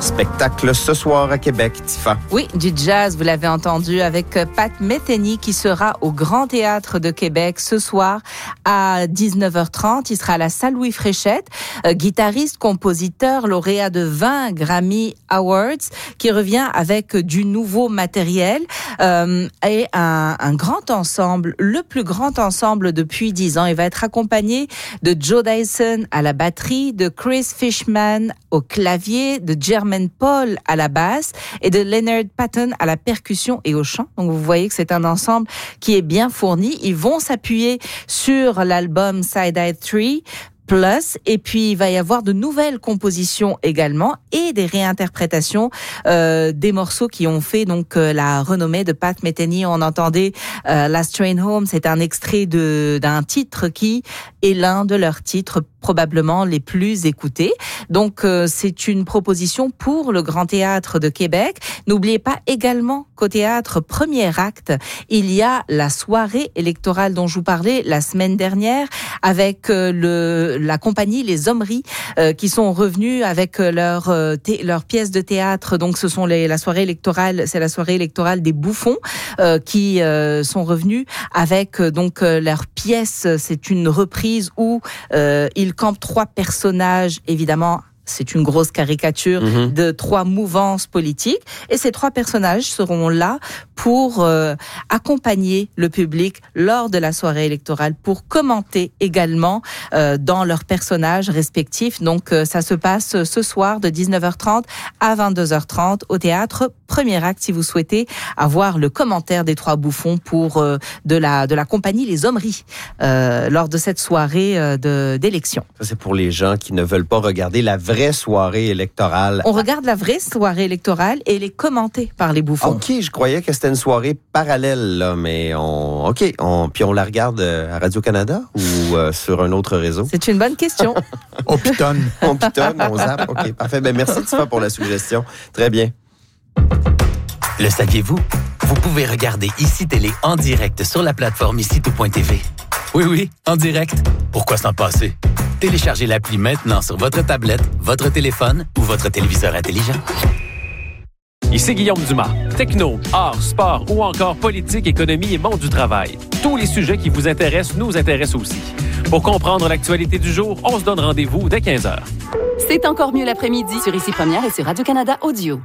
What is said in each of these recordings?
spectacle ce soir à Québec, Tifa. Oui, du jazz, vous l'avez entendu, avec Pat Metheny qui sera au Grand Théâtre de Québec ce soir à 19h30. Il sera à la salle Louis Fréchette, guitariste, compositeur, lauréat de 20 Grammy Awards, qui revient avec du nouveau matériel et un grand ensemble, le plus grand ensemble depuis 10 ans. Il va être accompagné de Joe Dyson à la batterie, de Chris Fishman au clavier, de Jermaine Paul à la basse et de Leonard Patton à la percussion et au chant. Donc vous voyez que c'est un ensemble qui est bien fourni. Ils vont s'appuyer sur l'album Side Eye 3 Plus, et puis il va y avoir de nouvelles compositions également et des réinterprétations des morceaux qui ont fait donc la renommée de Pat Metheny. On entendait Last Train Home, c'est un extrait d'un titre qui est l'un de leurs titres probablement les plus écoutés. Donc c'est une proposition pour le Grand Théâtre de Québec. N'oubliez pas également qu'au théâtre premier acte, il y a la soirée électorale dont je vous parlais la semaine dernière avec la compagnie Les Hommeries qui sont revenus avec leur pièces de théâtre. Donc ce sont la soirée électorale, c'est la soirée électorale des Bouffons qui sont revenus avec donc leur pièce. C'est une reprise où ils campent 3 personnages, évidemment. C'est une grosse caricature de 3 mouvances politiques. Et ces 3 personnages seront là pour accompagner le public lors de la soirée électorale, pour commenter également dans leurs personnages respectifs. Donc ça se passe ce soir de 19h30 à 22h30 au théâtre premier acte, si vous souhaitez avoir le commentaire des 3 bouffons pour de la compagnie Les Hommeries lors de cette soirée d'élection. Ça, c'est pour les gens qui ne veulent pas regarder la vraie soirée électorale. On regarde la vraie soirée électorale et elle est commentée par les bouffons. OK, je croyais que c'était une soirée parallèle, là, mais puis on la regarde à Radio-Canada ou sur un autre réseau? C'est une bonne question. On pitonne. On pitonne, on zappe. OK, parfait. Ben, merci, Tifa, pour la suggestion. Très bien. Le saviez-vous? Vous pouvez regarder ICI Télé en direct sur la plateforme ICI.tv. Oui, en direct. Pourquoi s'en passer? Téléchargez l'appli maintenant sur votre tablette, votre téléphone ou votre téléviseur intelligent. Ici Guillaume Dumas. Techno, art, sport ou encore politique, économie et monde du travail. Tous les sujets qui vous intéressent nous intéressent aussi. Pour comprendre l'actualité du jour, on se donne rendez-vous dès 15h. C'est encore mieux l'après-midi sur ICI Première et sur Radio-Canada Audio.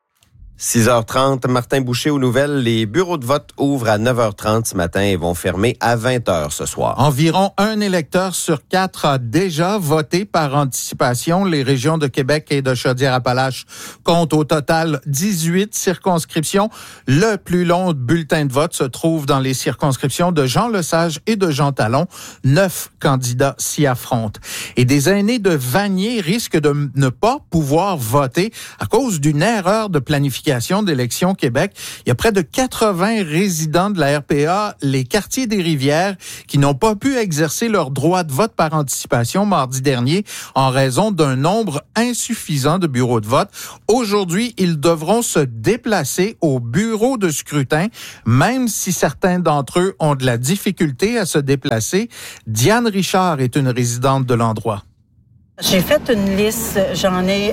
6h30, Martin Boucher aux nouvelles. Les bureaux de vote ouvrent à 9h30 ce matin et vont fermer à 20h ce soir. Environ 1 électeur sur 4 a déjà voté par anticipation. Les régions de Québec et de Chaudière-Appalaches comptent au total 18 circonscriptions. Le plus long bulletin de vote se trouve dans les circonscriptions de Jean Lesage et de Jean Talon. 9 candidats s'y affrontent. Et des aînés de Vanier risquent de ne pas pouvoir voter à cause d'une erreur de planification d'élections Québec. Il y a près de 80 résidents de la RPA, les quartiers des Rivières, qui n'ont pas pu exercer leur droit de vote par anticipation mardi dernier en raison d'un nombre insuffisant de bureaux de vote. Aujourd'hui, ils devront se déplacer au bureau de scrutin, même si certains d'entre eux ont de la difficulté à se déplacer. Diane Richard est une résidente de l'endroit. J'ai fait une liste, j'en ai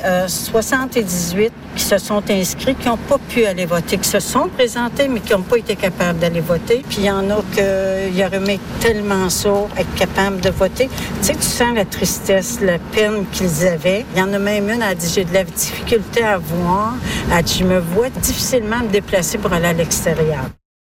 78 qui se sont inscrits, qui n'ont pas pu aller voter, qui se sont présentés, mais qui n'ont pas été capables d'aller voter. Puis il y en a qui auraient aimé tellement ça, être capables de voter. Tu sais, tu sens la tristesse, la peine qu'ils avaient. Il y en a même une, elle a dit, j'ai de la difficulté à voir. Elle dit, je me vois difficilement me déplacer pour aller à l'extérieur.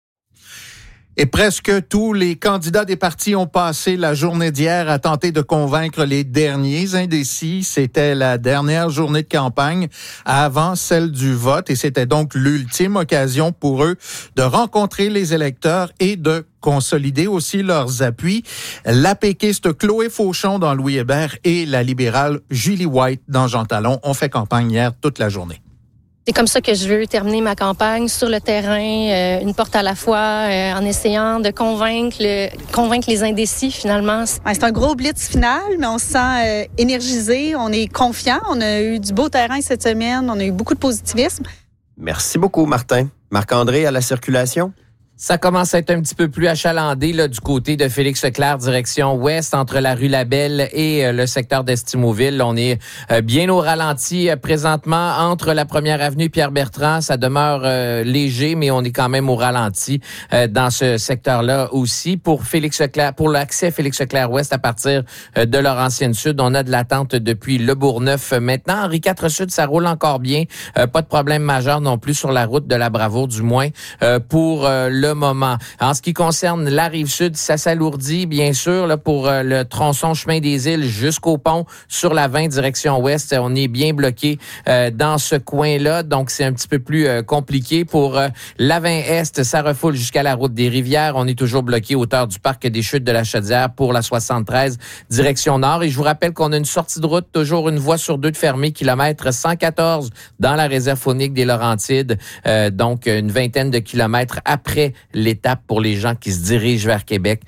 Et presque tous les candidats des partis ont passé la journée d'hier à tenter de convaincre les derniers indécis. C'était la dernière journée de campagne avant celle du vote et c'était donc l'ultime occasion pour eux de rencontrer les électeurs et de consolider aussi leurs appuis. La péquiste Chloé Fauchon dans Louis Hébert et la libérale Julie White dans Jean Talon ont fait campagne hier toute la journée. C'est comme ça que je veux terminer ma campagne, sur le terrain, une porte à la fois, en essayant de convaincre les indécis, finalement. C'est un gros blitz final, mais on se sent énergisé, on est confiant. On a eu du beau terrain cette semaine, on a eu beaucoup de positivisme. Merci beaucoup, Martin. Marc-André, à la circulation? Ça commence à être un petit peu plus achalandé là, du côté de Félix-Leclerc, direction ouest, entre la rue Labelle et le secteur d'Estimauville. On est bien au ralenti présentement entre la première avenue Pierre-Bertrand. Ça demeure léger, mais on est quand même au ralenti dans ce secteur-là aussi. Pour Félix-Leclerc, pour l'accès Félix-Leclerc-Ouest à partir de Laurentienne-Sud, on a de l'attente depuis Le Bourgneuf. Maintenant, Henri IV Sud, ça roule encore bien. Pas de problème majeur non plus sur la route de la Bravoure, du moins pour le moment. En ce qui concerne la Rive-Sud, ça s'alourdit, bien sûr, là, pour le tronçon Chemin des Îles jusqu'au pont sur la 20 direction ouest. On est bien bloqué dans ce coin-là, donc c'est un petit peu plus compliqué. Pour la 20 Est, ça refoule jusqu'à la route des Rivières. On est toujours bloqué hauteur du parc des Chutes de la Chaudière pour la 73 direction nord. Et je vous rappelle qu'on a une sortie de route, toujours une voie sur deux de fermée, kilomètre 114 dans la réserve faunique des Laurentides. Donc, une vingtaine de kilomètres après l'étape pour les gens qui se dirigent vers Québec.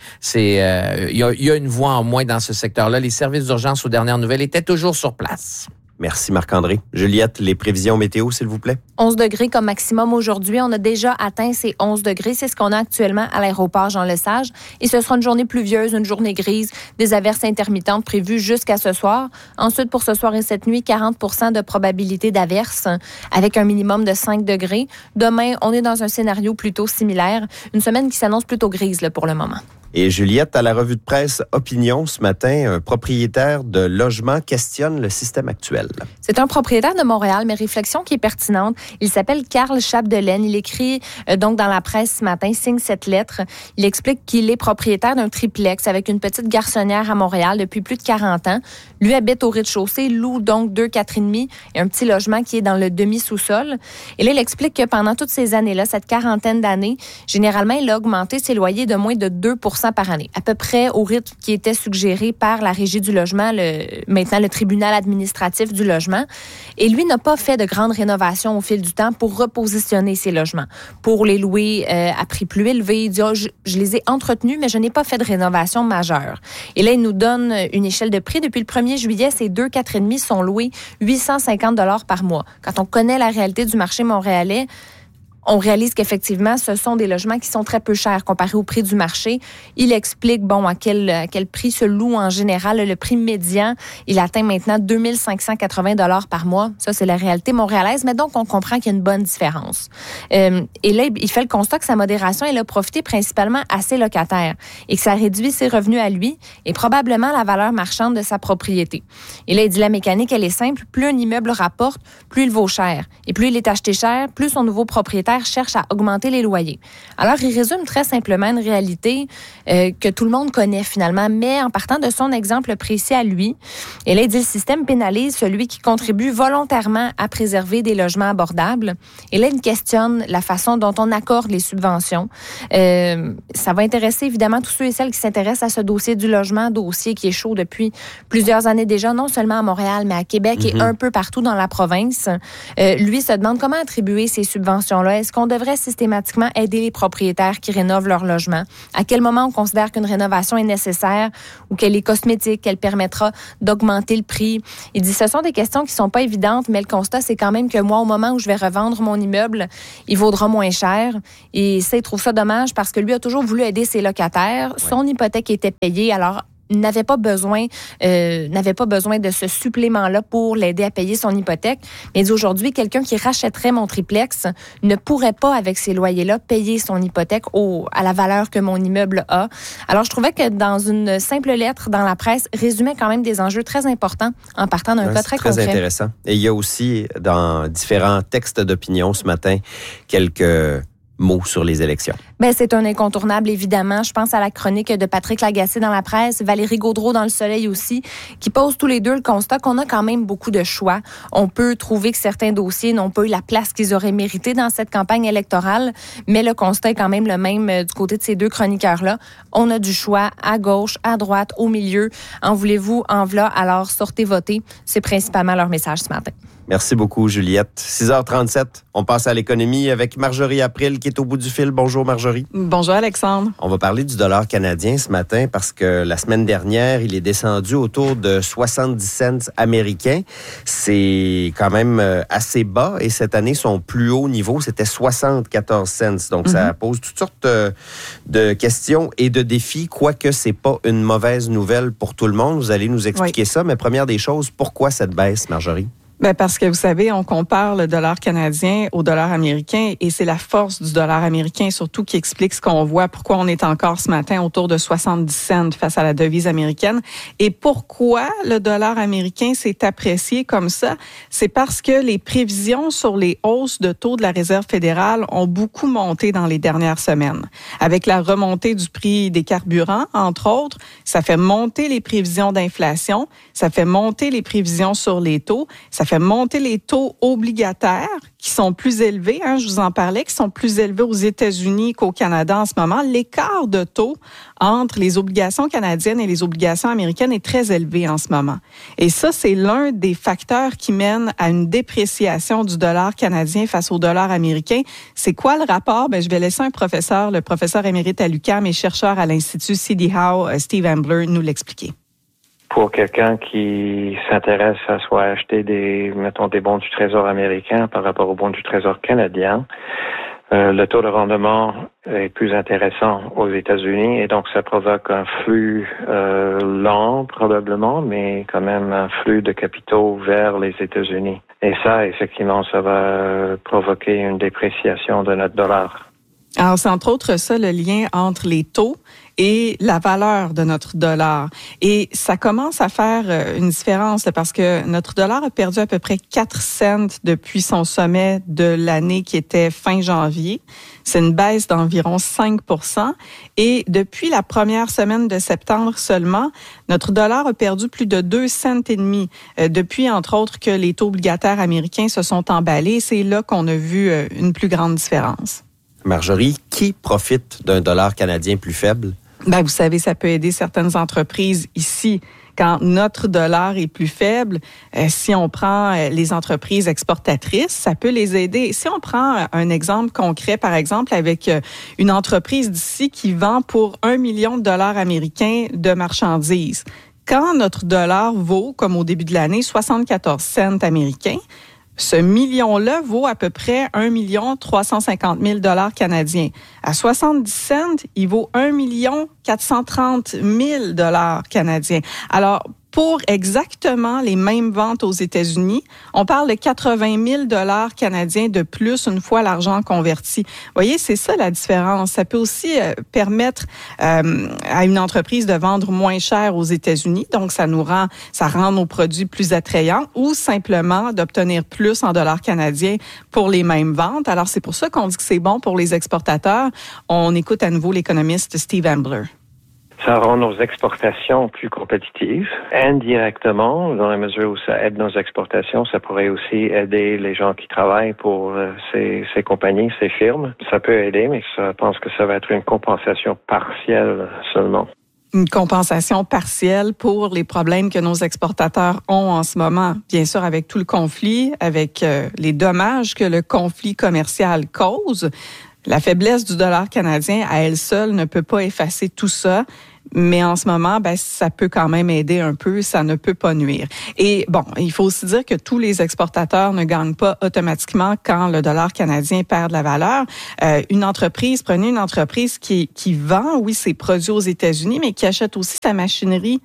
Il y a une voie en moins dans ce secteur-là. Les services d'urgence aux dernières nouvelles étaient toujours sur place. Merci Marc-André. Juliette, les prévisions météo, s'il vous plaît. 11 degrés comme maximum aujourd'hui. On a déjà atteint ces 11 degrés. C'est ce qu'on a actuellement à l'aéroport Jean-Lesage. Et ce sera une journée pluvieuse, une journée grise, des averses intermittentes prévues jusqu'à ce soir. Ensuite, pour ce soir et cette nuit, 40% de probabilité d'averses avec un minimum de 5 degrés. Demain, on est dans un scénario plutôt similaire. Une semaine qui s'annonce plutôt grise là, pour le moment. Et Juliette, à la revue de presse Opinion ce matin, un propriétaire de logement questionne le système actuel. C'est un propriétaire de Montréal, mais réflexion qui est pertinente. Il s'appelle Carl Chapdelaine. Il écrit donc dans la presse ce matin, signe cette lettre. Il explique qu'il est propriétaire d'un triplex avec une petite garçonnière à Montréal depuis plus de 40 ans. Lui habite au rez-de-chaussée, loue donc 2 4,5 et un petit logement qui est dans le demi-sous-sol. Et là, il explique que pendant toutes ces années-là, cette quarantaine d'années, généralement, il a augmenté ses loyers de moins de 2% par année, à peu près au rythme qui était suggéré par la Régie du logement, maintenant le tribunal administratif du logement. Et lui n'a pas fait de grandes rénovations au fil du temps pour repositionner ses logements, pour les louer à prix plus élevé. Il dit je les ai entretenus, mais je n'ai pas fait de rénovation majeure. Et là, il nous donne une échelle de prix. Depuis le 1er juillet, ces 2 4,5 sont loués 850 $ par mois. Quand on connaît la réalité du marché montréalais, on réalise qu'effectivement, ce sont des logements qui sont très peu chers comparés au prix du marché. Il explique, à quel prix se loue en général. Le prix médian, il atteint maintenant 2 580 $ par mois. Ça, c'est la réalité montréalaise, mais donc on comprend qu'il y a une bonne différence. Et là, il fait le constat que sa modération, elle a profité principalement à ses locataires et que ça réduit ses revenus à lui et probablement la valeur marchande de sa propriété. Et là, il dit la mécanique, elle est simple. Plus un immeuble rapporte, plus il vaut cher. Et plus il est acheté cher, plus son nouveau propriétaire cherche à augmenter les loyers. Alors, il résume très simplement une réalité que tout le monde connaît finalement, mais en partant de son exemple précis à lui. Et là, il dit le système pénalise celui qui contribue volontairement à préserver des logements abordables. Et là, il questionne la façon dont on accorde les subventions. Ça va intéresser évidemment tous ceux et celles qui s'intéressent à ce dossier du logement, dossier qui est chaud depuis plusieurs années déjà, non seulement à Montréal, mais à Québec et un peu partout dans la province. Lui se demande comment attribuer ces subventions-là. Est-ce qu'on devrait systématiquement aider les propriétaires qui rénovent leur logement? À quel moment on considère qu'une rénovation est nécessaire ou qu'elle est cosmétique, qu'elle permettra d'augmenter le prix? Il dit, ce sont des questions qui sont pas évidentes, mais le constat, c'est quand même que moi, au moment où je vais revendre mon immeuble, il vaudra moins cher. Et ça, il trouve ça dommage parce que lui a toujours voulu aider ses locataires. Ouais. Son hypothèque était payée, alors n'avait pas besoin de ce supplément-là pour l'aider à payer son hypothèque. Mais aujourd'hui, quelqu'un qui rachèterait mon triplex ne pourrait pas, avec ces loyers-là, payer son hypothèque à la valeur que mon immeuble a. Alors, je trouvais que dans une simple lettre dans la presse, résumait quand même des enjeux très importants en partant d'un cas très concret. C'est très intéressant. Et il y a aussi, dans différents textes d'opinion ce matin, quelques mots sur les élections. C'est un incontournable, évidemment. Je pense à la chronique de Patrick Lagacé dans la presse, Valérie Gaudreault dans Le Soleil aussi, qui posent tous les deux le constat qu'on a quand même beaucoup de choix. On peut trouver que certains dossiers n'ont pas eu la place qu'ils auraient mérité dans cette campagne électorale, mais le constat est quand même le même du côté de ces deux chroniqueurs-là. On a du choix à gauche, à droite, au milieu. En voulez-vous, en v'là, alors sortez voter. C'est principalement leur message ce matin. Merci beaucoup, Juliette. 6h37, on passe à l'économie avec Marjorie April qui qui est au bout du fil. Bonjour Marjorie. Bonjour Alexandre. On va parler du dollar canadien ce matin parce que la semaine dernière, il est descendu autour de 70 cents américains. C'est quand même assez bas et cette année, son plus haut niveau, c'était 74 cents. Donc, ça pose toutes sortes de questions et de défis, quoique c'est pas une mauvaise nouvelle pour tout le monde. Vous allez nous expliquer ça. Mais première des choses, pourquoi cette baisse, Marjorie? Ben parce que vous savez, on compare le dollar canadien au dollar américain et c'est la force du dollar américain surtout qui explique ce qu'on voit, pourquoi on est encore ce matin autour de 70 cents face à la devise américaine et pourquoi le dollar américain s'est apprécié comme ça. C'est parce que les prévisions sur les hausses de taux de la Réserve fédérale ont beaucoup monté dans les dernières semaines. Avec la remontée du prix des carburants, entre autres, ça fait monter les prévisions d'inflation, ça fait monter les prévisions sur les taux, ça fait monter les taux obligataires qui sont plus élevés, je vous en parlais, qui sont plus élevés aux États-Unis qu'au Canada en ce moment. L'écart de taux entre les obligations canadiennes et les obligations américaines est très élevé en ce moment. Et ça, c'est l'un des facteurs qui mène à une dépréciation du dollar canadien face au dollar américain. C'est quoi le rapport? Je vais laisser le professeur émérite à l'UQAM et chercheur à l'Institut C.D. Howe, Steve Ambler, nous l'expliquer. Pour quelqu'un qui s'intéresse à soit acheter des bons du Trésor américain par rapport aux bons du Trésor canadien, le taux de rendement est plus intéressant aux États-Unis et donc ça provoque un flux lent probablement, mais quand même un flux de capitaux vers les États-Unis. Et ça, effectivement, ça va provoquer une dépréciation de notre dollar. Alors, c'est entre autres ça le lien entre les taux et la valeur de notre dollar. Et ça commence à faire une différence parce que notre dollar a perdu à peu près 4 cents depuis son sommet de l'année qui était fin janvier. C'est une baisse d'environ 5%. Et depuis la première semaine de septembre seulement, notre dollar a perdu plus de 2 cents et demi depuis, entre autres, que les taux obligataires américains se sont emballés. C'est là qu'on a vu une plus grande différence. Marjorie, qui profite d'un dollar canadien plus faible? Vous savez, ça peut aider certaines entreprises ici. Quand notre dollar est plus faible, si on prend les entreprises exportatrices, ça peut les aider. Si on prend un exemple concret, par exemple, avec une entreprise d'ici qui vend pour 1 million de dollars américains de marchandises, quand notre dollar vaut, comme au début de l'année, 74 cents américains, ce million-là vaut à peu près 1 350 000 dollars canadiens. À 70 cents, il vaut 1 430 000 dollars canadiens. Alors, pour exactement les mêmes ventes aux États-Unis, on parle de 80 000 dollars canadiens de plus une fois l'argent converti. Vous voyez, c'est ça la différence. Ça peut aussi permettre à une entreprise de vendre moins cher aux États-Unis, donc ça rend nos produits plus attrayants, ou simplement d'obtenir plus en dollars canadiens pour les mêmes ventes. Alors c'est pour ça qu'on dit que c'est bon pour les exportateurs. On écoute à nouveau l'économiste Steve Ambler. Ça rend nos exportations plus compétitives. Indirectement, dans la mesure où ça aide nos exportations, ça pourrait aussi aider les gens qui travaillent pour ces compagnies, ces firmes. Ça peut aider, mais je pense que ça va être une compensation partielle seulement. Une compensation partielle pour les problèmes que nos exportateurs ont en ce moment. Bien sûr, avec tout le conflit, avec les dommages que le conflit commercial cause. La faiblesse du dollar canadien, à elle seule, ne peut pas effacer tout ça. Mais en ce moment, ça peut quand même aider un peu, ça ne peut pas nuire. Et bon, il faut aussi dire que tous les exportateurs ne gagnent pas automatiquement quand le dollar canadien perd de la valeur. Prenez une entreprise qui vend, oui, ses produits aux États-Unis, mais qui achète aussi sa machinerie.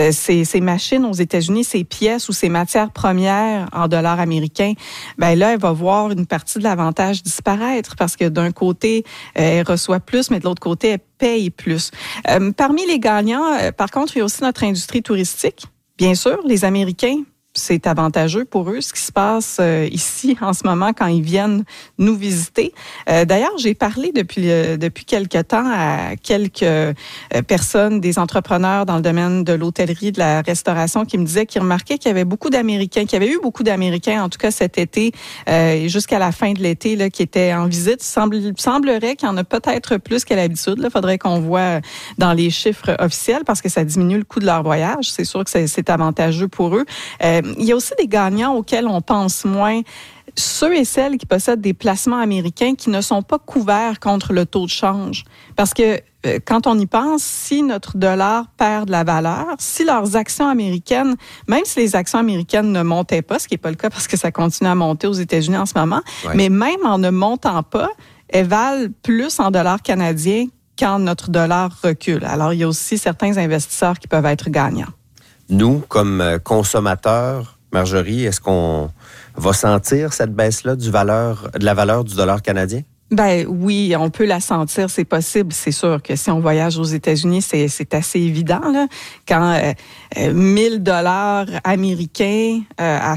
Ces machines aux États-Unis, ces pièces ou ces matières premières en dollars américains, là, elle va voir une partie de l'avantage disparaître parce que d'un côté, elle reçoit plus, mais de l'autre côté, elle paye plus. Parmi les gagnants, par contre, il y a aussi notre industrie touristique. Bien sûr, les Américains, c'est avantageux pour eux, ce qui se passe ici en ce moment quand ils viennent nous visiter. D'ailleurs, j'ai parlé depuis quelque temps à quelques personnes, des entrepreneurs dans le domaine de l'hôtellerie, de la restauration, qui me disaient qu'ils remarquaient qu'il y avait beaucoup d'Américains, qu'il y avait eu beaucoup d'Américains, en tout cas cet été, jusqu'à la fin de l'été, là, qui étaient en visite. Il semblerait qu'il y en a peut-être plus qu'à l'habitude. Il faudrait qu'on voit dans les chiffres officiels parce que ça diminue le coût de leur voyage. C'est sûr que c'est avantageux pour eux. Il y a aussi des gagnants auxquels on pense moins. ceux et celles qui possèdent des placements américains qui ne sont pas couverts contre le taux de change. Parce que quand on y pense, si notre dollar perd de la valeur, si leurs actions américaines, même si les actions américaines ne montaient pas, ce qui n'est pas le cas parce que ça continue à monter aux États-Unis en ce moment, mais même en ne montant pas, elles valent plus en dollars canadiens quand notre dollar recule. Alors, il y a aussi certains investisseurs qui peuvent être gagnants. Nous, comme consommateurs, Marjorie, est-ce qu'on va sentir cette baisse-là de la valeur du dollar canadien? Ben oui, on peut la sentir, c'est possible. C'est sûr que si on voyage aux États-Unis, c'est assez évident là. Quand 1000 dollars américains à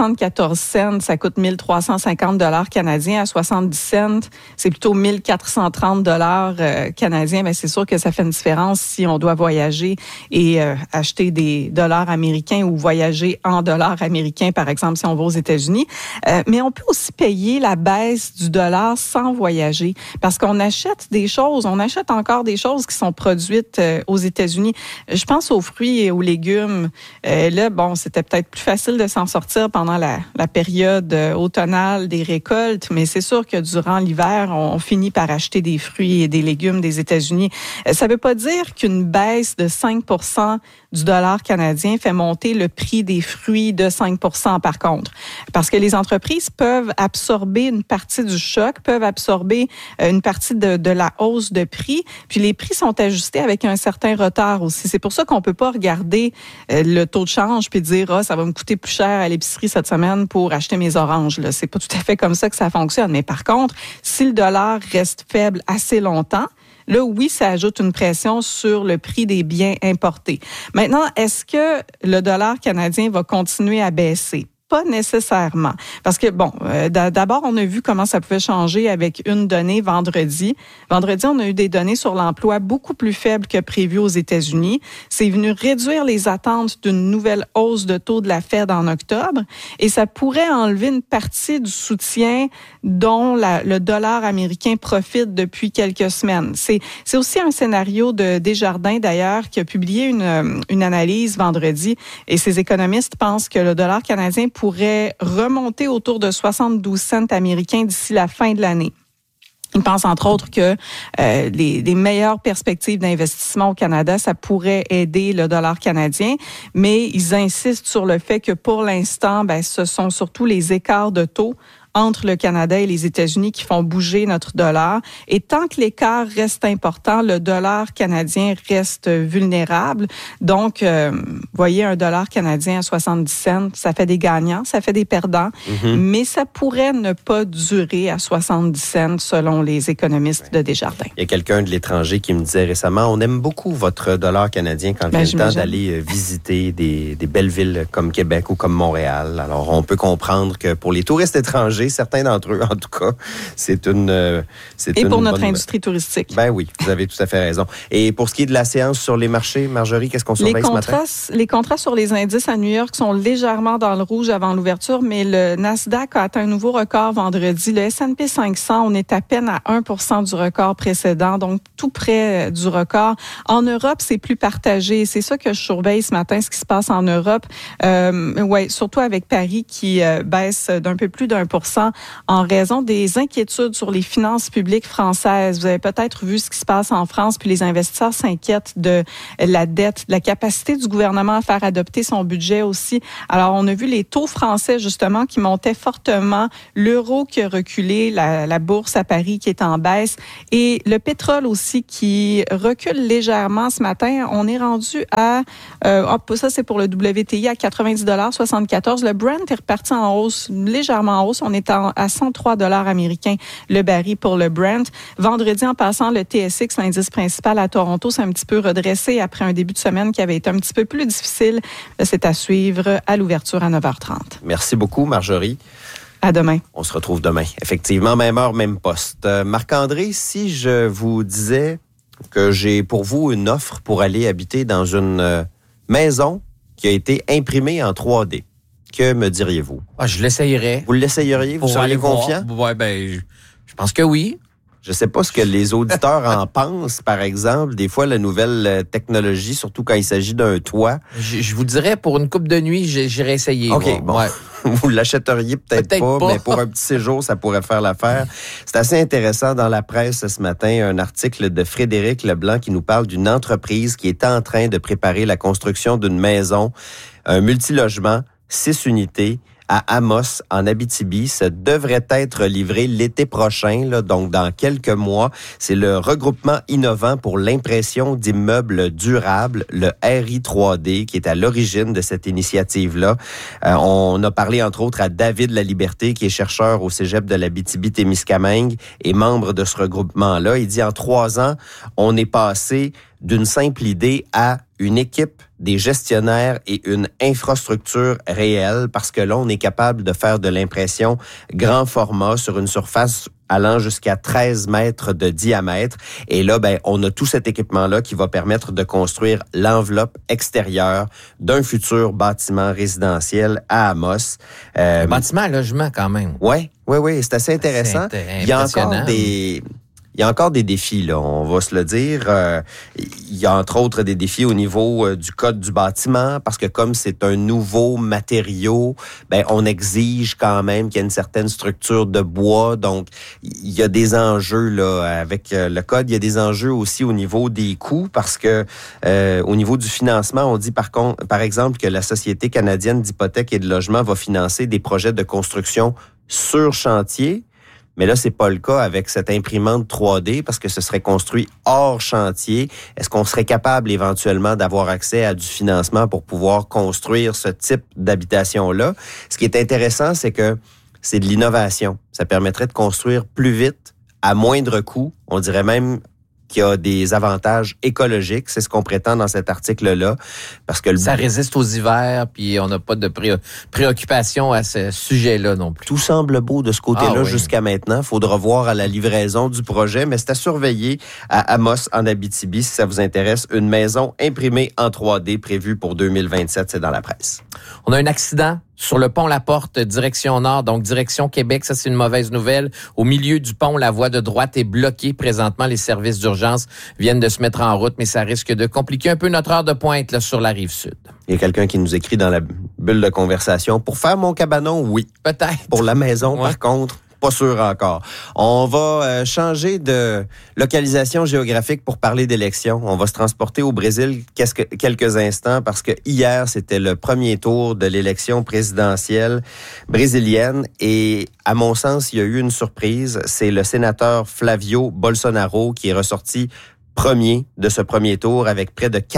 74 cents, ça coûte 1350 dollars canadiens. À 70 cents, c'est plutôt 1430 dollars canadiens. Ben c'est sûr que ça fait une différence si on doit voyager et acheter des dollars américains ou voyager en dollars américains, par exemple, si on va aux États-Unis. Mais on peut aussi payer la baisse du dollar sans voyager. Parce qu'on achète des choses, on achète encore des choses qui sont produites aux États-Unis. Je pense aux fruits et aux légumes. Là, bon, c'était peut-être plus facile de s'en sortir pendant la période automnale des récoltes, mais c'est sûr que durant l'hiver, on finit par acheter des fruits et des légumes des États-Unis. Ça ne veut pas dire qu'une baisse de 5% du dollar canadien fait monter le prix des fruits de 5% par contre. Parce que les entreprises peuvent absorber une partie du choc, peuvent absorber une partie de la hausse de prix, puis les prix sont ajustés avec un certain retard aussi. C'est pour ça qu'on peut pas regarder le taux de change puis dire ça va me coûter plus cher à l'épicerie cette semaine pour acheter mes oranges. Là, c'est pas tout à fait comme ça que ça fonctionne. Mais par contre, si le dollar reste faible assez longtemps, là, oui, ça ajoute une pression sur le prix des biens importés. Maintenant, est-ce que le dollar canadien va continuer à baisser? Pas nécessairement. Parce que, bon, d'abord, on a vu comment ça pouvait changer avec une donnée vendredi. Vendredi, on a eu des données sur l'emploi beaucoup plus faibles que prévu aux États-Unis. C'est venu réduire les attentes d'une nouvelle hausse de taux de la Fed en octobre et ça pourrait enlever une partie du soutien dont le dollar américain profite depuis quelques semaines. C'est aussi un scénario de Desjardins, d'ailleurs, qui a publié une analyse vendredi et ces économistes pensent que le dollar canadien pourrait remonter autour de 72 cents américains d'ici la fin de l'année. Ils pensent entre autres que les meilleures perspectives d'investissement au Canada, ça pourrait aider le dollar canadien, mais ils insistent sur le fait que pour l'instant, ce sont surtout les écarts de taux entre le Canada et les États-Unis qui font bouger notre dollar. Et tant que l'écart reste important, le dollar canadien reste vulnérable. Donc, voyez, un dollar canadien à 70 cents, ça fait des gagnants, ça fait des perdants, mais ça pourrait ne pas durer à 70 cents selon les économistes de Desjardins. Il y a quelqu'un de l'étranger qui me disait récemment, on aime beaucoup votre dollar canadien quand vient le temps d'aller visiter des belles villes comme Québec ou comme Montréal. Alors, on peut comprendre que pour les touristes étrangers, certains d'entre eux, en tout cas, c'est une pour notre industrie touristique. Ben oui, vous avez tout à fait raison. Et pour ce qui est de la séance sur les marchés, Marjorie, qu'est-ce qu'on surveille ce matin? Les contrats sur les indices à New York sont légèrement dans le rouge avant l'ouverture, mais le Nasdaq a atteint un nouveau record vendredi. Le S&P 500, on est à peine à 1% du record précédent, donc tout près du record. En Europe, c'est plus partagé. C'est ça que je surveille ce matin, ce qui se passe en Europe. Surtout avec Paris qui baisse d'un peu plus d'1%. En raison des inquiétudes sur les finances publiques françaises. Vous avez peut-être vu ce qui se passe en France, puis les investisseurs s'inquiètent de la dette, de la capacité du gouvernement à faire adopter son budget aussi. Alors, on a vu les taux français, justement, qui montaient fortement, l'euro qui a reculé, la bourse à Paris qui est en baisse, et le pétrole aussi qui recule légèrement ce matin. On est rendu à, ça c'est pour le WTI, à 90,74 $. Le Brent est reparti en hausse, légèrement en hausse. On est à 103 $ américains le baril pour le Brent. Vendredi, en passant, le TSX, l'indice principal à Toronto, s'est un petit peu redressé après un début de semaine qui avait été un petit peu plus difficile. C'est à suivre à l'ouverture à 9h30. Merci beaucoup, Marjorie. À demain. On se retrouve demain. Effectivement, même heure, même poste. Marc-André, si je vous disais que j'ai pour vous une offre pour aller habiter dans une maison qui a été imprimée en 3D, que me diriez-vous? Je l'essayerais. Vous l'essayeriez? Vous seriez confiant? Je pense que oui. Je sais pas ce que les auditeurs en pensent, par exemple. Des fois, la nouvelle technologie, surtout quand il s'agit d'un toit. Je vous dirais, pour une coupe de nuit, j'irais essayer. OK, moi. bon. Ouais. Vous l'achèteriez peut-être pas, mais pour un petit séjour, ça pourrait faire l'affaire. C'est assez intéressant dans la presse ce matin, un article de Frédéric Leblanc qui nous parle d'une entreprise qui est en train de préparer la construction d'une maison, un multilogement, 6 unités, à Amos, en Abitibi. Ça devrait être livré l'été prochain, là, donc dans quelques mois. C'est le regroupement innovant pour l'impression d'immeubles durables, le RI 3D, qui est à l'origine de cette initiative-là. On a parlé, entre autres, à David Laliberté, qui est chercheur au Cégep de l'Abitibi-Témiscamingue et membre de ce regroupement-là. Il dit, en 3 ans, on est passé d'une simple idée à une équipe, des gestionnaires et une infrastructure réelle, parce que là, on est capable de faire de l'impression grand format sur une surface allant jusqu'à 13 mètres de diamètre. Et là, on a tout cet équipement-là qui va permettre de construire l'enveloppe extérieure d'un futur bâtiment résidentiel à Amos. Un bâtiment à logement, quand même. Oui, c'est assez intéressant. Il y a encore des défis, là, on va se le dire. Il y a entre autres des défis au niveau du code du bâtiment, parce que comme c'est un nouveau matériau, on exige quand même qu'il y ait une certaine structure de bois. Donc, il y a des enjeux là avec le code. Il y a des enjeux aussi au niveau des coûts, parce que au niveau du financement, on dit par exemple que la Société canadienne d'hypothèques et de logement va financer des projets de construction sur chantier. Mais là, c'est pas le cas avec cette imprimante 3D parce que ce serait construit hors chantier. Est-ce qu'on serait capable éventuellement d'avoir accès à du financement pour pouvoir construire ce type d'habitation-là? Ce qui est intéressant, c'est que c'est de l'innovation. Ça permettrait de construire plus vite, à moindre coût. On dirait même qu'il y a des avantages écologiques. C'est ce qu'on prétend dans cet article-là. Parce que ça résiste aux hivers, puis on n'a pas de préoccupation à ce sujet-là non plus. Tout semble beau de ce côté-là jusqu'à maintenant. Il faudra voir à la livraison du projet, mais c'est à surveiller à Amos, en Abitibi, si ça vous intéresse. Une maison imprimée en 3D prévue pour 2027, c'est dans la presse. On a un accident sur le pont La Porte, direction nord, donc direction Québec. Ça, c'est une mauvaise nouvelle. Au milieu du pont, la voie de droite est bloquée. Présentement, les services d'urgence viennent de se mettre en route, mais ça risque de compliquer un peu notre heure de pointe là, sur la rive sud. Il y a quelqu'un qui nous écrit dans la bulle de conversation. Pour faire mon cabanon, oui. Peut-être. Pour la maison, par contre, pas sûr encore. On va changer de localisation géographique pour parler d'élections. On va se transporter au Brésil quelques instants parce que hier, c'était le premier tour de l'élection présidentielle brésilienne et à mon sens, il y a eu une surprise. C'est le sénateur Flavio Bolsonaro qui est ressorti premier de ce premier tour avec près de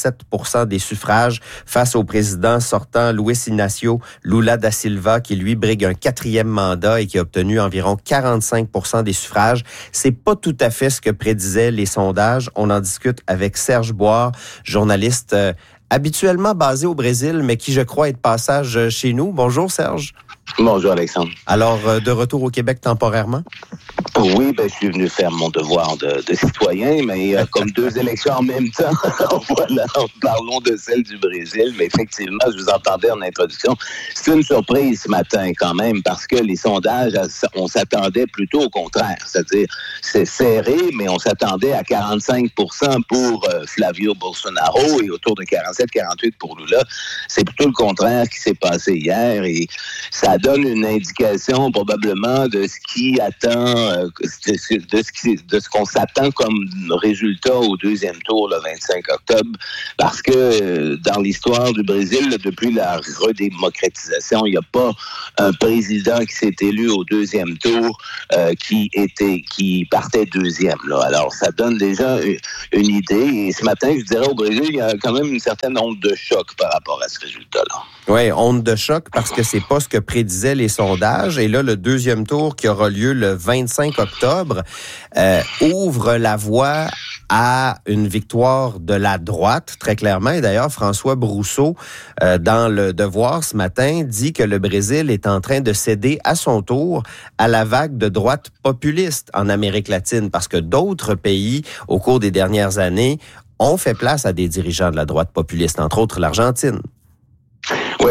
47% des suffrages face au président sortant Luiz Inácio Lula da Silva qui lui brigue un 4e mandat et qui a obtenu environ 45% des suffrages. C'est pas tout à fait ce que prédisaient les sondages. On en discute avec Serge Boire, journaliste habituellement basé au Brésil, mais qui, je crois, est de passage chez nous. Bonjour, Serge. Bonjour, Alexandre. Alors, de retour au Québec temporairement? Oui, je suis venu faire mon devoir de citoyen, mais comme 2 élections en même temps, voilà, parlons de celle du Brésil, mais effectivement, je vous entendais en introduction, c'est une surprise ce matin quand même, parce que les sondages, on s'attendait plutôt au contraire, c'est-à-dire c'est serré, mais on s'attendait à 45% pour Flavio Bolsonaro et autour de 47-48% pour Lula. C'est plutôt le contraire qui s'est passé hier et ça donne une indication probablement de ce qui attend, de ce qu'on s'attend comme résultat au 2e tour le 25 octobre, parce que dans l'histoire du Brésil, depuis la redémocratisation, il n'y a pas un président qui s'est élu au 2e tour qui partait 2e. Là. Alors, ça donne déjà une idée. Et ce matin, je dirais au Brésil, il y a quand même une certaine onde de choc par rapport à ce résultat-là. Oui, onde de choc parce que c'est pas ce que prédisaient les sondages. Et là, le 2e tour qui aura lieu le 25 octobre ouvre la voie à une victoire de la droite, très clairement. Et d'ailleurs, François Brousseau, dans Le Devoir ce matin, dit que le Brésil est en train de céder à son tour à la vague de droite populiste en Amérique latine, parce que d'autres pays, au cours des dernières années, ont fait place à des dirigeants de la droite populiste, entre autres l'Argentine. Oui,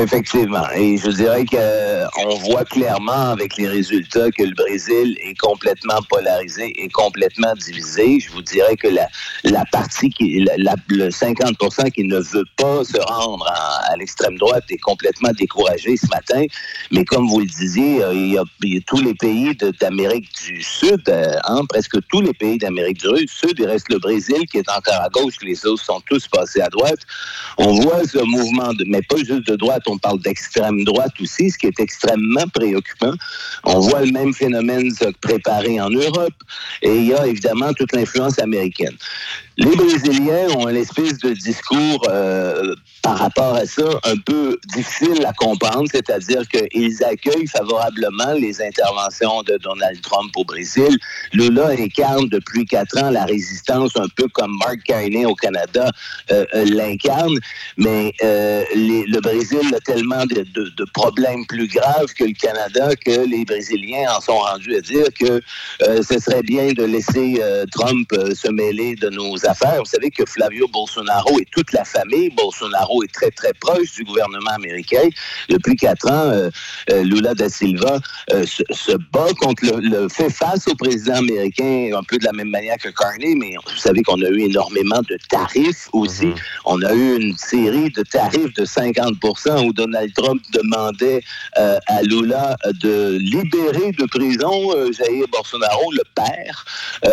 Oui, effectivement. Et je dirais qu'on voit clairement avec les résultats que le Brésil est complètement polarisé et complètement divisé. Je vous dirais que la partie, le 50% qui ne veut pas se rendre à l'extrême droite est complètement découragé ce matin. Mais comme vous le disiez, il y a tous les pays d'Amérique du Sud, presque tous les pays d'Amérique du Sud, il reste le Brésil qui est encore à gauche, les autres sont tous passés à droite. On voit ce mouvement, mais pas juste de droite, on parle d'extrême droite aussi, ce qui est extrêmement préoccupant. On voit le même phénomène se préparer en Europe et il y a évidemment toute l'influence américaine. Les Brésiliens ont une espèce de discours par rapport à ça un peu difficile à comprendre, c'est-à-dire qu'ils accueillent favorablement les interventions de Donald Trump au Brésil. Lula incarne depuis 4 ans la résistance, un peu comme Mark Carney au Canada l'incarne, mais le Brésil a tellement de problèmes plus graves que le Canada que les Brésiliens en sont rendus à dire que ce serait bien de laisser Trump se mêler de nos affaires. Vous savez que Flavio Bolsonaro et toute la famille Bolsonaro est très, très proche du gouvernement américain. Depuis 4 ans, Lula da Silva se bat contre fait face au président américain un peu de la même manière que Carney, mais vous savez qu'on a eu énormément de tarifs aussi. On a eu une série de tarifs de 50% où Donald Trump demandait à Lula de libérer de prison Jair Bolsonaro, le père,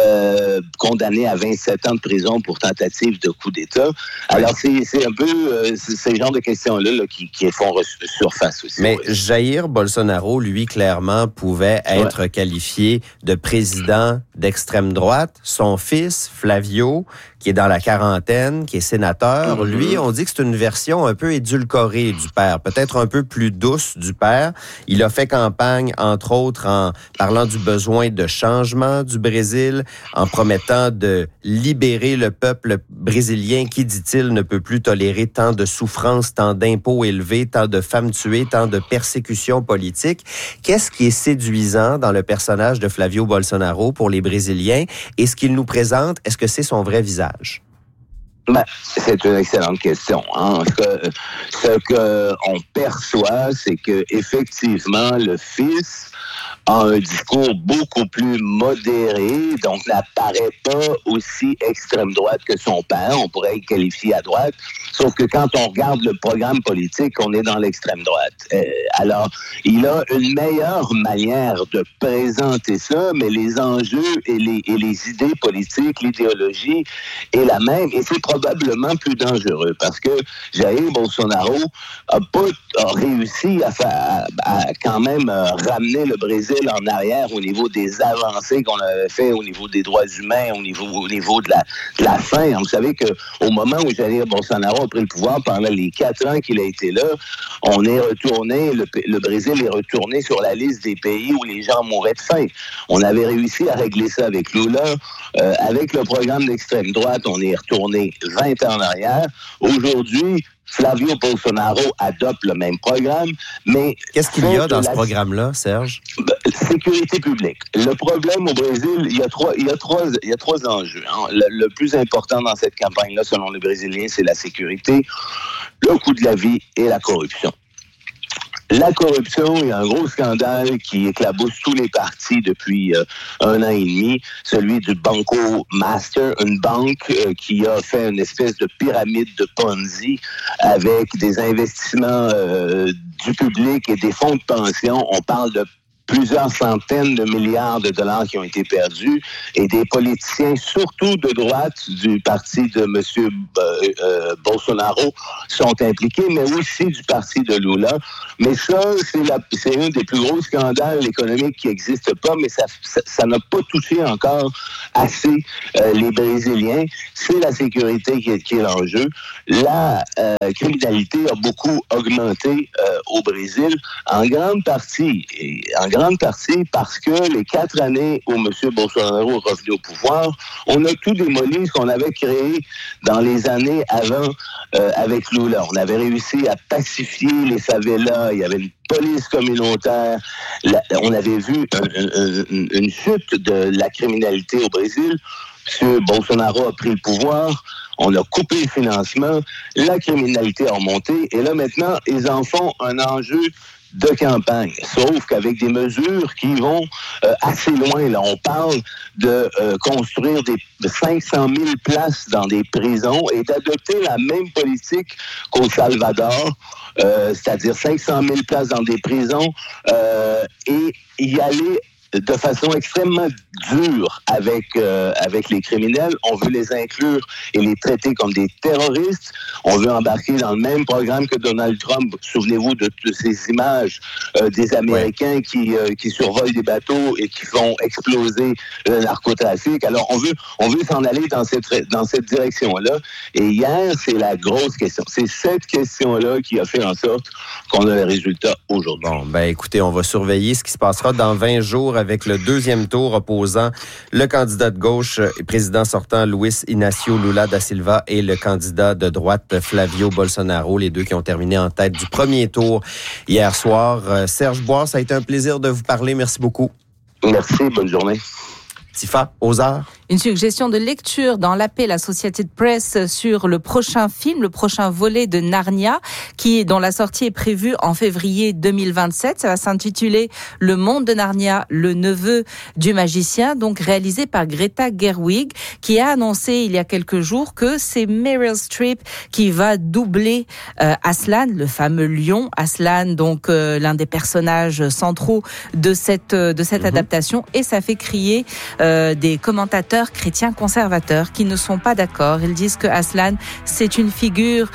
condamné à 27 ans de prison pour tentative de coup d'État. Alors, c'est un peu ces genres de questions-là qui font surface aussi. Mais Jair Bolsonaro, lui, clairement, pouvait être qualifié de président d'extrême droite. Son fils, Flavio, qui est dans la quarantaine, qui est sénateur, lui, on dit que c'est une version un peu édulcorée du père, peut-être un peu plus douce du père. Il a fait campagne, entre autres, en parlant du besoin de changement du Brésil, en promettant de libérer le peuple brésilien qui, dit-il, ne peut plus tolérer tant de souffrances, tant d'impôts élevés, tant de femmes tuées, tant de persécutions politiques. Qu'est-ce qui est séduisant dans le personnage de Flavio Bolsonaro pour les Brésiliens? Et ce qu'il nous présente, est-ce que c'est son vrai visage? C'est une excellente question. Ce qu'on perçoit, c'est que effectivement, le fils a un discours beaucoup plus modéré, donc n'apparaît pas aussi extrême droite que son père. On pourrait le qualifier à droite. Sauf que quand on regarde le programme politique, on est dans l'extrême droite. Alors, il a une meilleure manière de présenter ça, mais les enjeux et les idées politiques, l'idéologie est la même. Et c'est probablement plus dangereux parce que Jair Bolsonaro a réussi à quand même ramener le Brésil en arrière au niveau des avancées qu'on avait fait au niveau des droits humains, au niveau de la fin. Vous savez qu'au moment où Jair Bolsonaro a pris le pouvoir, pendant les 4 ans qu'il a été là, on est retourné, le Brésil est retourné sur la liste des pays où les gens mouraient de faim. On avait réussi à régler ça avec Lula. Avec le programme d'extrême droite, on est retourné 20 ans en arrière. Aujourd'hui, Flavio Bolsonaro adopte le même programme, mais... Qu'est-ce qu'il y a dans ce programme-là, Serge? Sécurité publique. Le problème au Brésil, il y a trois enjeux. Le plus important dans cette campagne-là, selon les Brésiliens, c'est la sécurité, le coût de la vie et la corruption. La corruption, il y a un gros scandale qui éclabousse tous les partis depuis 1 an et demi, celui du Banco Master, une banque qui a fait une espèce de pyramide de Ponzi avec des investissements du public et des fonds de pension. On parle de plusieurs centaines de milliards de dollars qui ont été perdus et des politiciens, surtout de droite du parti de M. Bolsonaro, sont impliqués, mais aussi du parti de Lula. Mais ça, c'est un des plus gros scandales économiques qui n'existe pas, mais ça n'a pas touché encore assez les Brésiliens. C'est la sécurité qui est l'enjeu. La criminalité a beaucoup augmenté au Brésil, en grande partie parce que les 4 années où M. Bolsonaro est revenu au pouvoir, on a tout démoli ce qu'on avait créé dans les années avant avec Lula. On avait réussi à pacifier les favelas, il y avait une police communautaire, on avait vu une chute de la criminalité au Brésil. M. Bolsonaro a pris le pouvoir, on a coupé le financement, la criminalité a remonté, et là maintenant, ils en font un enjeu de campagne. Sauf qu'avec des mesures qui vont assez loin. Là, on parle de construire des 500 000 places dans des prisons et d'adopter la même politique qu'au Salvador, c'est-à-dire 500 000 places dans des prisons et y aller de façon extrêmement dure avec les criminels. On veut les inclure et les traiter comme des terroristes. On veut embarquer dans le même programme que Donald Trump. Souvenez-vous de ces images des Américains qui survolent des bateaux et qui font exploser le narcotrafic. Alors, on veut s'en aller dans cette direction-là. Et hier, c'est la grosse question. C'est cette question-là qui a fait en sorte qu'on a le résultat aujourd'hui. Bon, ben écoutez, on va surveiller ce qui se passera dans 20 jours avec le deuxième tour opposant le candidat de gauche et président sortant Luis Inácio Lula da Silva et le candidat de droite Flavio Bolsonaro, les deux qui ont terminé en tête du premier tour hier soir. Serge Boire, ça a été un plaisir de vous parler. Merci beaucoup. Merci, bonne journée. Tifa, aux arts. Une suggestion de lecture dans l'AP, l'Associated Press, sur le prochain film, le prochain volet de Narnia, dont la sortie est prévue en février 2027. Ça va s'intituler Le monde de Narnia, le neveu du magicien, donc réalisé par Greta Gerwig, qui a annoncé il y a quelques jours que c'est Meryl Streep qui va doubler Aslan, le fameux lion. Aslan, donc l'un des personnages centraux de cette adaptation, et ça fait crier des commentateurs chrétiens conservateurs qui ne sont pas d'accord. Ils disent que Aslan, c'est une figure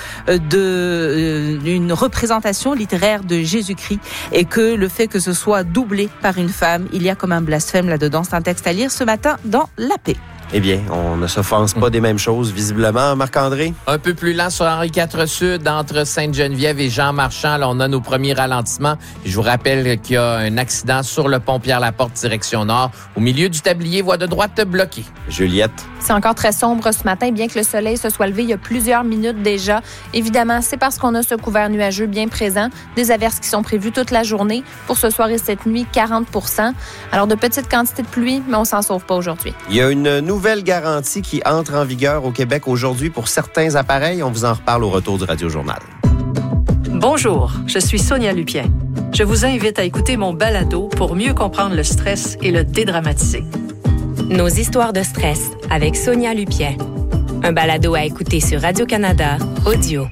d'une représentation littéraire de Jésus-Christ et que le fait que ce soit doublé par une femme, il y a comme un blasphème là-dedans. C'est un texte à lire ce matin dans l'AP. Eh bien, on ne s'offense pas des mêmes choses, visiblement. Marc-André? Un peu plus lent sur Henri IV Sud, entre Sainte-Geneviève et Jean-Marchand. Là, on a nos premiers ralentissements. Je vous rappelle qu'il y a un accident sur le pont Pierre-Laporte, direction nord. Au milieu du tablier, voie de droite bloquée. Juliette? C'est encore très sombre ce matin, bien que le soleil se soit levé il y a plusieurs minutes déjà. Évidemment, c'est parce qu'on a ce couvert nuageux bien présent. Des averses qui sont prévues toute la journée. Pour ce soir et cette nuit, 40 %. Alors, de petites quantités de pluie, mais on s'en sauve pas aujourd'hui. Il y a une nouvelle garantie qui entre en vigueur au Québec aujourd'hui pour certains appareils. On vous en reparle au retour du Radio Journal. Bonjour, je suis Sonia Lupien. Je vous invite à écouter mon balado pour mieux comprendre le stress et le dédramatiser. Nos histoires de stress avec Sonia Lupien. Un balado à écouter sur Radio-Canada Audio.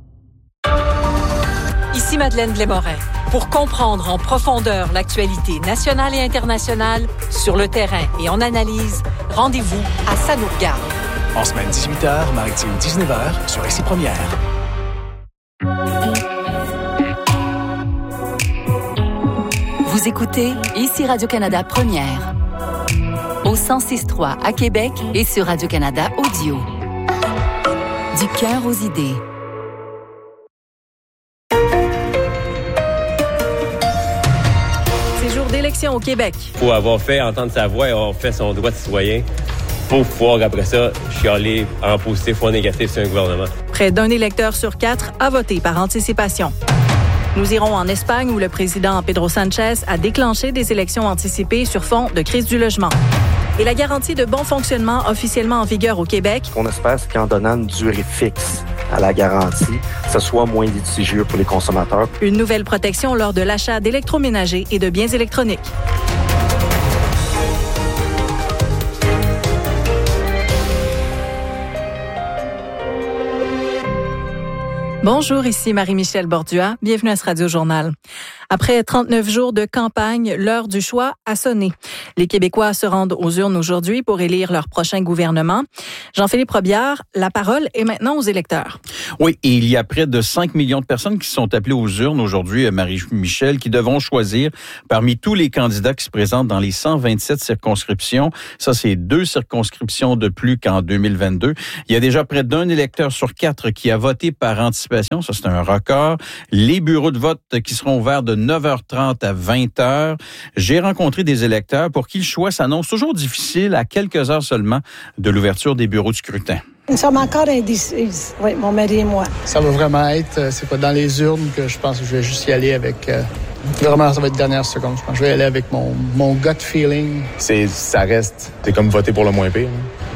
Ici Madeleine Blais-Morin. Pour comprendre en profondeur l'actualité nationale et internationale, sur le terrain et en analyse, rendez-vous à Ça nous regarde. En semaine 18h, maritime 19h, sur Ici Première. Vous écoutez Ici Radio-Canada Première. Au 106.3 à Québec et sur Radio-Canada Audio. Du cœur aux idées. C'est jour d'élection au Québec. Il faut avoir fait entendre sa voix et avoir fait son droit de citoyen pour pouvoir, après ça, chialer en positif ou en négatif sur un gouvernement. Près d'un électeur sur 4 a voté par anticipation. Nous irons en Espagne où le président Pedro Sánchez a déclenché des élections anticipées sur fond de crise du logement. Et la garantie de bon fonctionnement officiellement en vigueur au Québec. Ce qu'on espère, c'est qu'en donnant une durée fixe à la garantie, ce soit moins litigieux pour les consommateurs. Une nouvelle protection lors de l'achat d'électroménagers et de biens électroniques. Bonjour, ici Marie-Michel Bordua. Bienvenue à ce Radio-Journal. Après 39 jours de campagne, l'heure du choix a sonné. Les Québécois se rendent aux urnes aujourd'hui pour élire leur prochain gouvernement. Jean-Philippe Robillard, la parole est maintenant aux électeurs. Oui, et il y a près de 5 millions de personnes qui sont appelées aux urnes aujourd'hui, Marie-Michel, qui devront choisir parmi tous les candidats qui se présentent dans les 127 circonscriptions. Ça, c'est 2 circonscriptions de plus qu'en 2022. Il y a déjà près d'un électeur sur 4 qui a voté par anticipation. Ça, c'est un record. Les bureaux de vote qui seront ouverts de 9h30 à 20h. J'ai rencontré des électeurs pour qui le choix s'annonce toujours difficile à quelques heures seulement de l'ouverture des bureaux de scrutin. Nous sommes encore indécises, oui, mon mari et moi. Ça va vraiment être, c'est pas dans les urnes que je pense que je vais juste y aller avec... Vraiment, ça va être dernière seconde. Je pense que je vais y aller avec mon gut feeling. Ça reste, c'est comme voter pour le moins pire. Hein.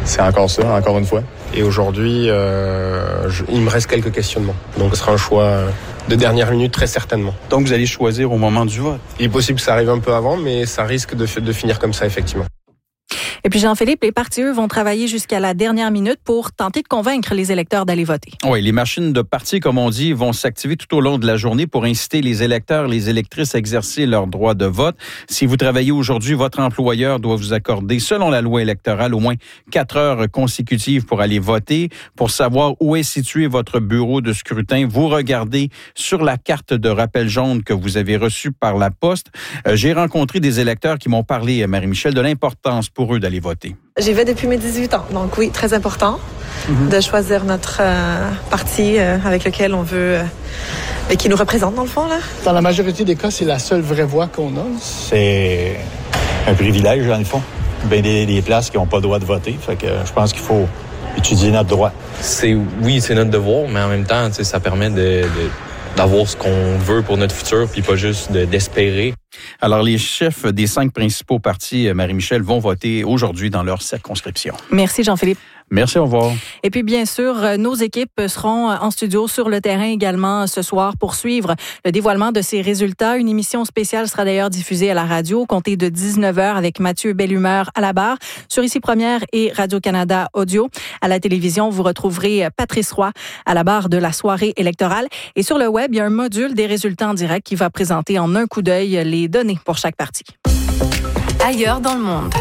C'est encore ça, encore une fois. Et aujourd'hui, il me reste quelques questionnements. Donc ce sera un choix de dernière minute, très certainement. Donc vous allez choisir au moment du vote? Il est possible que ça arrive un peu avant, mais ça risque de finir comme ça, effectivement. Et puis Jean-Philippe, les partis, eux, vont travailler jusqu'à la dernière minute pour tenter de convaincre les électeurs d'aller voter. Oui, les machines de parti, comme on dit, vont s'activer tout au long de la journée pour inciter les électeurs, les électrices à exercer leur droit de vote. Si vous travaillez aujourd'hui, votre employeur doit vous accorder, selon la loi électorale, au moins 4 heures consécutives pour aller voter. Pour savoir où est situé votre bureau de scrutin, vous regardez sur la carte de rappel jaune que vous avez reçue par la poste. J'ai rencontré des électeurs qui m'ont parlé, Marie-Michel, de l'importance pour eux d'aller voter. J'y vais depuis mes 18 ans, donc oui, très important de choisir notre parti avec lequel on veut et qui nous représente dans le fond. Là. Dans la majorité des cas, c'est la seule vraie voix qu'on a. C'est un privilège, dans le fond. Bien des places qui n'ont pas le droit de voter. Fait que je pense qu'il faut étudier notre droit. C'est notre devoir, mais en même temps, ça permet d'avoir ce qu'on veut pour notre futur, puis pas juste d'espérer. Alors, les chefs des 5 principaux partis, Marie-Michel, vont voter aujourd'hui dans leur circonscription. Merci, Jean-Philippe. Merci, au revoir. Et puis, bien sûr, nos équipes seront en studio sur le terrain également ce soir pour suivre le dévoilement de ces résultats. Une émission spéciale sera d'ailleurs diffusée à la radio, comptée de 19h avec Mathieu Bellumeur à la barre, sur Ici Première et Radio-Canada Audio. À la télévision, vous retrouverez Patrice Roy à la barre de la soirée électorale. Et sur le web, il y a un module des résultats en direct qui va présenter en un coup d'œil les données pour chaque parti. Ailleurs dans le monde.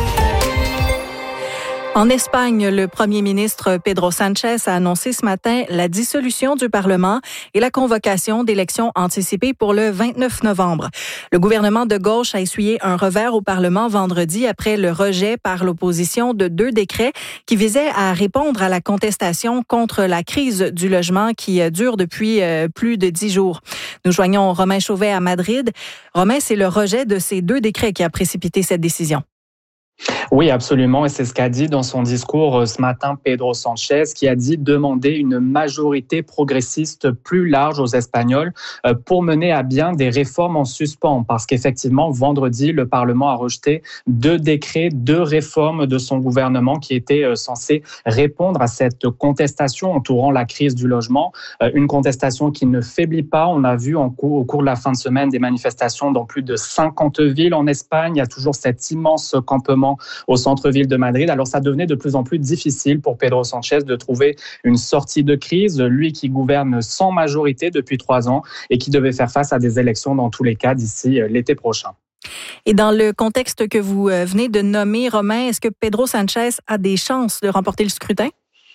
En Espagne, le premier ministre Pedro Sánchez a annoncé ce matin la dissolution du Parlement et la convocation d'élections anticipées pour le 29 novembre. Le gouvernement de gauche a essuyé un revers au Parlement vendredi après le rejet par l'opposition de 2 décrets qui visaient à répondre à la contestation contre la crise du logement qui dure depuis plus de 10 jours. Nous joignons Romain Chauvet à Madrid. Romain, c'est le rejet de ces 2 décrets qui a précipité cette décision. Oui, absolument. Et c'est ce qu'a dit dans son discours ce matin Pedro Sánchez, qui a dit demander une majorité progressiste plus large aux Espagnols pour mener à bien des réformes en suspens. Parce qu'effectivement, vendredi, le Parlement a rejeté 2 décrets, 2 réformes de son gouvernement qui étaient censés répondre à cette contestation entourant la crise du logement. Une contestation qui ne faiblit pas. On a vu au cours de la fin de semaine des manifestations dans plus de 50 villes en Espagne. Il y a toujours cet immense campement au centre-ville de Madrid. Alors ça devenait de plus en plus difficile pour Pedro Sánchez de trouver une sortie de crise, lui qui gouverne sans majorité depuis 3 ans et qui devait faire face à des élections dans tous les cas d'ici l'été prochain. Et dans le contexte que vous venez de nommer, Romain, est-ce que Pedro Sánchez a des chances de remporter le scrutin?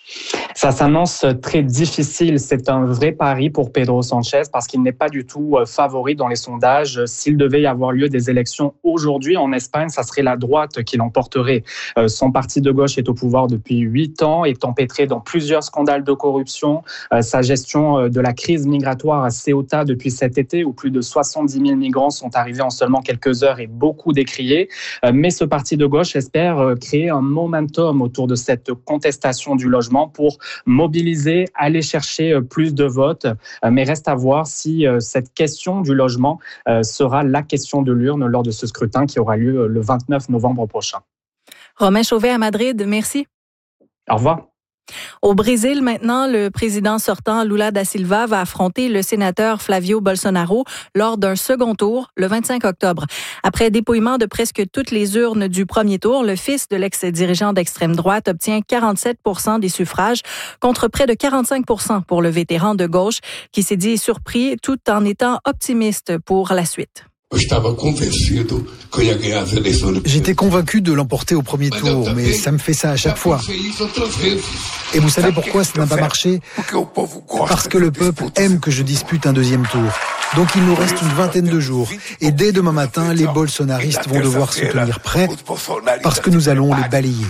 Ça s'annonce très difficile. C'est un vrai pari pour Pedro Sánchez parce qu'il n'est pas du tout favori dans les sondages. S'il devait y avoir lieu des élections aujourd'hui en Espagne, ça serait la droite qui l'emporterait. Son parti de gauche est au pouvoir depuis 8 ans, est empêtré dans plusieurs scandales de corruption. Sa gestion de la crise migratoire à Ceuta depuis cet été, où plus de 70 000 migrants sont arrivés en seulement quelques heures, est beaucoup décrié. Mais ce parti de gauche espère créer un momentum autour de cette contestation du logement pour mobiliser, aller chercher plus de votes. Mais reste à voir si cette question du logement sera la question de l'urne lors de ce scrutin qui aura lieu le 29 novembre prochain. Romain Chauvet à Madrid, merci. Au revoir. Au Brésil, maintenant, le président sortant Lula da Silva va affronter le sénateur Flavio Bolsonaro lors d'un second tour le 25 octobre. Après dépouillement de presque toutes les urnes du premier tour, le fils de l'ex-dirigeant d'extrême droite obtient 47% des suffrages contre près de 45% pour le vétéran de gauche qui s'est dit surpris tout en étant optimiste pour la suite. J'étais convaincu de l'emporter au premier tour, mais ça me fait ça à chaque fois. Et vous savez pourquoi ça n'a pas marché? Parce que le peuple aime que je dispute un deuxième tour. Donc il nous reste une vingtaine de jours. Et dès demain matin, les bolsonaristes vont devoir se tenir prêts parce que nous allons les balayer.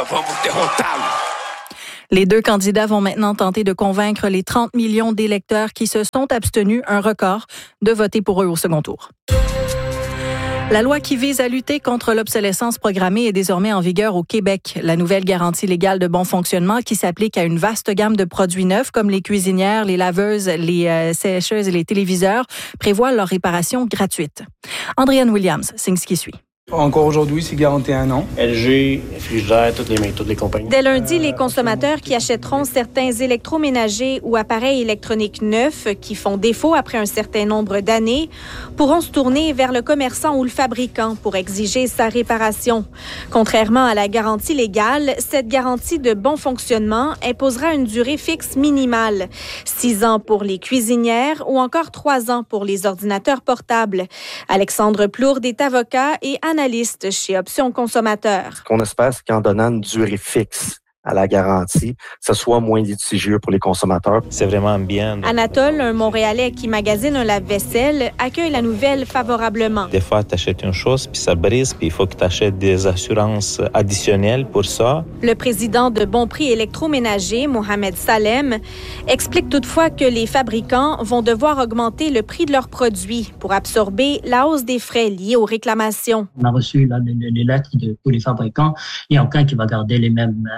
Les 2 candidats vont maintenant tenter de convaincre les 30 millions d'électeurs qui se sont abstenus, un record, de voter pour eux au second tour. La loi qui vise à lutter contre l'obsolescence programmée est désormais en vigueur au Québec. La nouvelle garantie légale de bon fonctionnement qui s'applique à une vaste gamme de produits neufs comme les cuisinières, les laveuses, les sécheuses et les téléviseurs prévoit leur réparation gratuite. Andréane Williams signe ce qui suit. Encore aujourd'hui, c'est garanti 1 an. LG, Frigidaire, toutes les compagnies. Dès lundi, les consommateurs qui achèteront certains électroménagers ou appareils électroniques neufs qui font défaut après un certain nombre d'années pourront se tourner vers le commerçant ou le fabricant pour exiger sa réparation. Contrairement à la garantie légale, cette garantie de bon fonctionnement imposera une durée fixe minimale. 6 ans pour les cuisinières ou encore 3 ans pour les ordinateurs portables. Alexandre Plourde est avocat et analyste chez Options Consommateurs. Ce qu'on espère, c'est qu'en donnant une durée fixe à la garantie, ce soit moins litigieux pour les consommateurs. C'est vraiment bien. Anatole, un Montréalais qui magasine un lave-vaisselle, accueille la nouvelle favorablement. Des fois, tu achètes une chose, puis ça brise, puis il faut que tu achètes des assurances additionnelles pour ça. Le président de Bon Prix Électroménager, Mohamed Salem, explique toutefois que les fabricants vont devoir augmenter le prix de leurs produits pour absorber la hausse des frais liés aux réclamations. On a reçu les lettres de tous les fabricants. Il n'y a aucun qui va garder les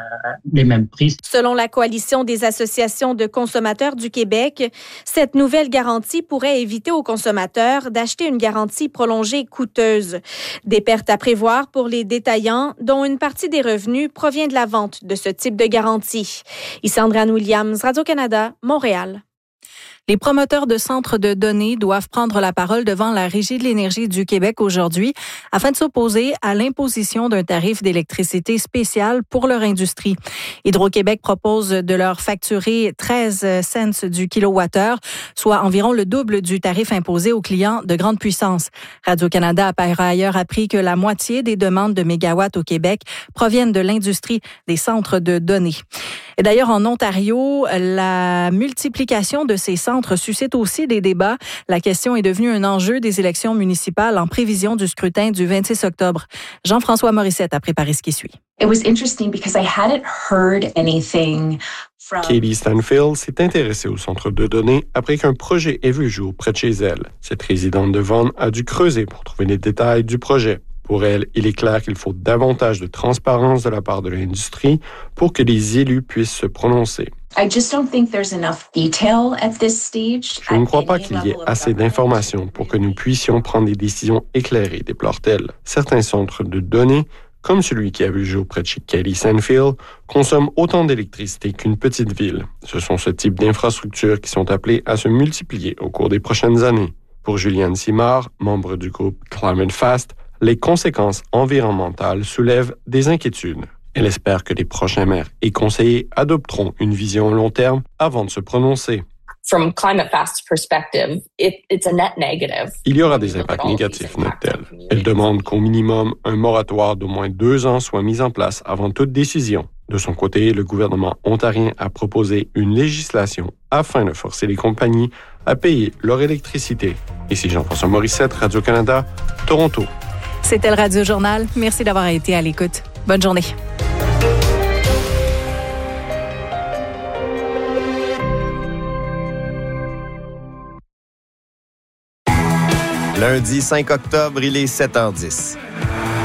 mêmes prix. Selon la Coalition des associations de consommateurs du Québec, cette nouvelle garantie pourrait éviter aux consommateurs d'acheter une garantie prolongée coûteuse. Des pertes à prévoir pour les détaillants, dont une partie des revenus provient de la vente de ce type de garantie. Ici Andréane Williams, Radio-Canada, Montréal. Les promoteurs de centres de données doivent prendre la parole devant la Régie de l'énergie du Québec aujourd'hui afin de s'opposer à l'imposition d'un tarif d'électricité spécial pour leur industrie. Hydro-Québec propose de leur facturer 13 cents du kilowattheure, soit environ le double du tarif imposé aux clients de grande puissance. Radio-Canada a par ailleurs appris que la moitié des demandes de mégawatts au Québec proviennent de l'industrie des centres de données. Et d'ailleurs, en Ontario, la multiplication de ces centres suscite aussi des débats. La question est devenue un enjeu des élections municipales en prévision du scrutin du 26 octobre. Jean-François Morissette a préparé ce qui suit. It was interesting because I hadn't heard anything from... Katie Stanfield s'est intéressée au centre de données après qu'un projet ait vu jour près de chez elle. Cette résidente de Vaughan a dû creuser pour trouver les détails du projet. Pour elle, il est clair qu'il faut davantage de transparence de la part de l'industrie pour que les élus puissent se prononcer. I just don't think there's enough detail at this stage. Je ne crois pas qu'il y ait assez d'informations pour que nous puissions prendre des décisions éclairées, déplore-t-elle. Certains centres de données, comme celui qui a vu jour près de chez Katie Stanfield, consomment autant d'électricité qu'une petite ville. Ce sont ce type d'infrastructures qui sont appelées à se multiplier au cours des prochaines années. Pour Juliane Simard, membre du groupe Climate Fast, les conséquences environnementales soulèvent des inquiétudes. Elle espère que les prochains maires et conseillers adopteront une vision long terme avant de se prononcer. From Climate Fast perspective, it's a net negative. Il y aura des impacts négatifs, note-t-elle. Elle demande qu'au minimum, un moratoire d'au moins 2 ans soit mis en place avant toute décision. De son côté, le gouvernement ontarien a proposé une législation afin de forcer les compagnies à payer leur électricité. Ici Jean-François Morissette, Radio-Canada, Toronto. C'était le Radio Journal. Merci d'avoir été à l'écoute. Bonne journée. Lundi 5 octobre, il est 7h10.